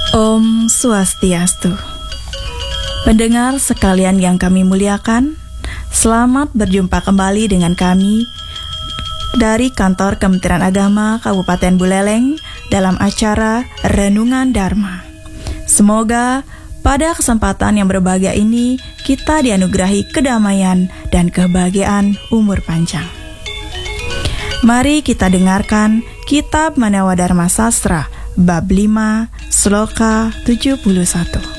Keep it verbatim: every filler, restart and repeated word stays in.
Om Swastiastu. Pendengar sekalian yang kami muliakan, selamat berjumpa kembali dengan kami dari kantor Kementerian Agama Kabupaten Buleleng dalam acara Renungan Dharma. Semoga pada kesempatan yang berbahagia ini kita dianugerahi kedamaian dan kebahagiaan umur panjang. Mari kita dengarkan Kitab Manawa Dharma Sastra Bab lima, Sloka tujuh puluh satu.